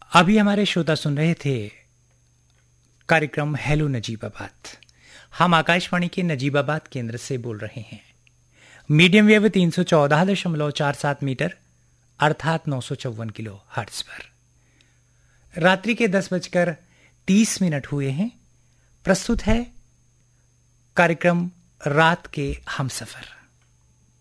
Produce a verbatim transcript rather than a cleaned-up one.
अभी हमारे श्रोता सुन रहे थे कार्यक्रम हेलो नजीबाबाद। हम आकाशवाणी के नजीबाबाद केंद्र से बोल रहे हैं। मीडियम वेव तीन सौ चौदह दशमलव चार सात मीटर अर्थात नौ सौ चौवन किलो हर्ट्ज पर रात्रि के दस बजकर तीस मिनट हुए हैं। प्रस्तुत है कार्यक्रम रात के हमसफर।